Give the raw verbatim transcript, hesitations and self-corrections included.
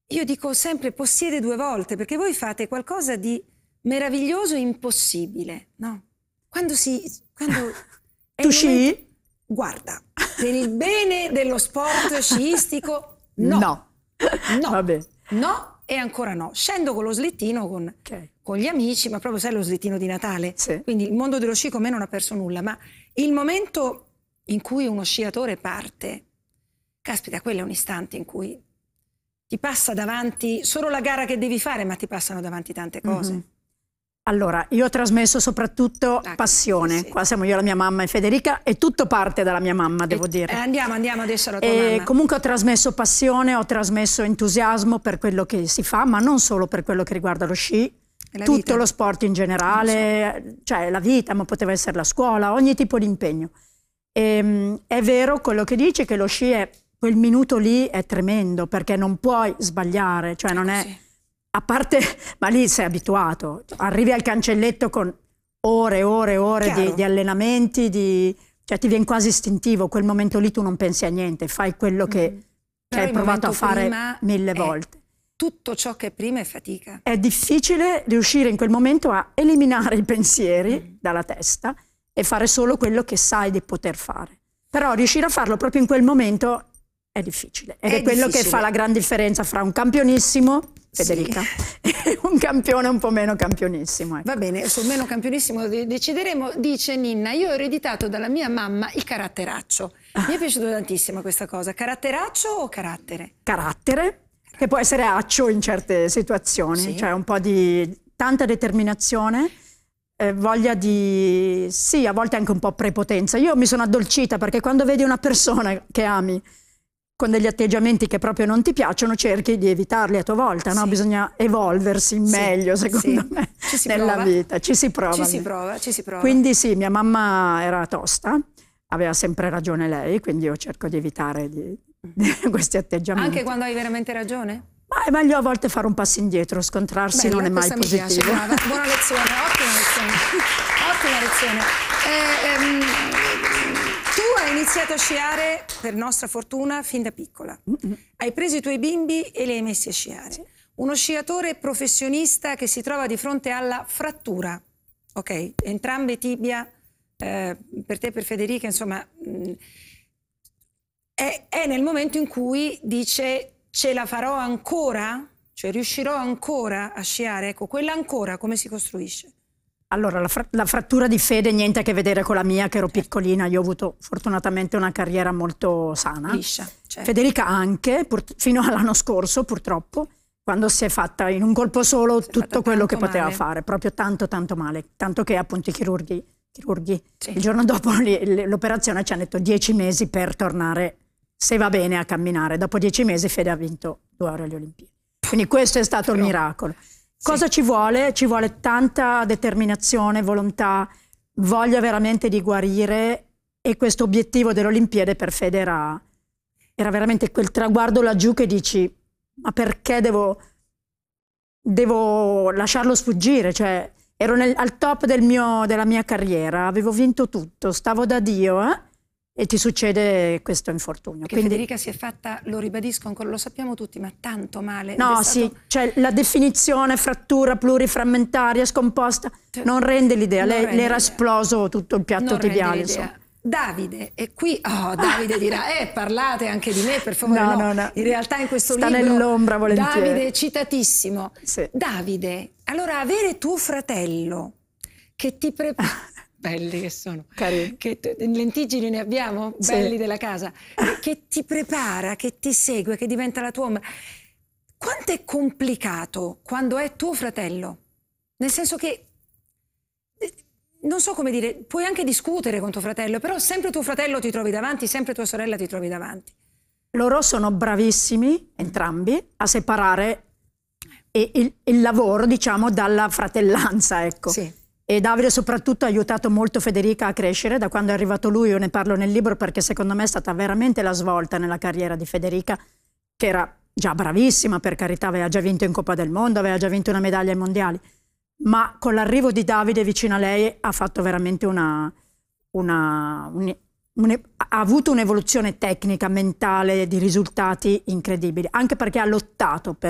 io dico sempre possiede due volte, perché voi fate qualcosa di meraviglioso e impossibile, no? Quando si... Quando tu sci? Momento, guarda, per il bene dello sport sciistico, no. No. No. Vabbè. No e ancora no. Scendo con lo slittino con, okay. con gli amici, ma proprio sai lo slittino di Natale? Sì. Quindi il mondo dello sci con me non ha perso nulla, ma il momento in cui uno sciatore parte, caspita, quello è un istante in cui ti passa davanti solo la gara che devi fare, ma ti passano davanti tante cose. Mm-hmm. Allora, io ho trasmesso soprattutto ah, passione. Sì, sì. Qua siamo io, la mia mamma e Federica, e tutto parte dalla mia mamma, devo e, dire. Eh, andiamo, andiamo adesso alla tua e mamma. Comunque ho trasmesso passione, ho trasmesso entusiasmo per quello che si fa, ma non solo per quello che riguarda lo sci, tutto vita. Lo sport in generale, so. Cioè la vita, ma poteva essere la scuola, ogni tipo di impegno. E, è vero quello che dici, che lo sci è, quel minuto lì è tremendo, perché non puoi sbagliare, cioè non è... Sì. A parte, ma lì sei abituato, arrivi al cancelletto con ore e ore e ore di, di allenamenti, di, cioè ti viene quasi istintivo, quel momento lì tu non pensi a niente, fai quello che, mm. che hai provato a fare mille volte. Tutto ciò che è prima è fatica. È difficile riuscire in quel momento a eliminare i pensieri mm. dalla testa e fare solo quello che sai di poter fare. Però riuscire a farlo proprio in quel momento è difficile. Ed è, è quello difficile. Che fa la gran differenza fra un campionissimo, Federica, sì. un campione un po' meno campionissimo. Ecco. Va bene, sul meno campionissimo decideremo. Dice Ninna, io ho ereditato dalla mia mamma il caratteraccio. Mi è piaciuta tantissimo questa cosa. Caratteraccio o carattere? Carattere, che può essere accio in certe situazioni, sì. Cioè un po' di tanta determinazione, eh, voglia di, sì, a volte anche un po' prepotenza. Io mi sono addolcita perché quando vedi una persona che ami con degli atteggiamenti che proprio non ti piacciono, cerchi di evitarli a tua volta, no? Sì. Bisogna evolversi in sì. meglio, secondo sì. me, nella prova. vita. Ci si prova. Ci si prova, ci si prova. Quindi sì, mia mamma era tosta, aveva sempre ragione lei, quindi io cerco di evitare di, di questi atteggiamenti. Anche quando hai veramente ragione? Ma è meglio a volte fare un passo indietro, scontrarsi. Bella, non è mai positivo. Mi piace, brava. Buona lezione, ottima lezione. Ottima lezione. Eh, ehm, tu hai iniziato a sciare, per nostra fortuna, fin da piccola. Mm-hmm. Hai preso i tuoi bimbi e li hai messi a sciare. Sì. Uno sciatore professionista che si trova di fronte alla frattura. Ok, entrambe tibia, eh, per te e per Federica, insomma, mh, è, è nel momento in cui dice ce la farò ancora? Cioè riuscirò ancora a sciare? Ecco, quella ancora come si costruisce? Allora, la, fra la frattura di Fede niente a che vedere con la mia, che ero certo. piccolina. Io ho avuto fortunatamente una carriera molto sana. Liscia, certo. Federica anche, fino all'anno scorso purtroppo, quando si è fatta in un colpo solo si tutto quello che poteva male. fare, proprio tanto tanto male. Tanto che appunto i chirurghi, chirurghi sì. il giorno dopo l'operazione ci hanno detto dieci mesi per tornare, se va bene, a camminare. Dopo dieci mesi Fede ha vinto due ore alle Olimpiadi. Quindi questo è stato Però, il miracolo. Cosa sì. ci vuole? Ci vuole tanta determinazione, volontà, voglia veramente di guarire, e questo obiettivo delle Olimpiadi per Fede era, era veramente quel traguardo laggiù che dici ma perché devo, devo lasciarlo sfuggire? Cioè, ero nel, al top del mio, della mia carriera, avevo vinto tutto, stavo da Dio, eh? E ti succede questo infortunio. Perché Quindi, Federica si è fatta, lo ribadisco ancora, lo sappiamo tutti, ma tanto male. No, stato... sì, cioè la definizione frattura pluriframmentaria scomposta cioè, non rende l'idea. Le, le era esploso tutto il piatto non tibiale. Insomma. Davide, e qui, oh, Davide dirà, eh, parlate anche di me, per favore. No, no, no, no. In realtà in questo Sta libro, nell'ombra volentieri. Davide è citatissimo. Sì. Davide, allora avere tuo fratello che ti prepara... belli che sono, Carini. Che lentiggini ne abbiamo, sì. belli della casa, che ti prepara, che ti segue, che diventa la tua ombra. Quanto è complicato quando è tuo fratello? Nel senso che, non so come dire, puoi anche discutere con tuo fratello, però sempre tuo fratello ti trovi davanti, sempre tua sorella ti trovi davanti. Loro sono bravissimi, entrambi, a separare il, il lavoro, diciamo, dalla fratellanza, ecco. Sì. E Davide soprattutto ha aiutato molto Federica a crescere. Da quando è arrivato lui, io ne parlo nel libro perché secondo me è stata veramente la svolta nella carriera di Federica, che era già bravissima, per carità, aveva già vinto in Coppa del Mondo, aveva già vinto una medaglia ai mondiali, ma con l'arrivo di Davide vicino a lei ha fatto veramente una, una, un, un, ha avuto un'evoluzione tecnica, mentale, di risultati incredibili, anche perché ha lottato per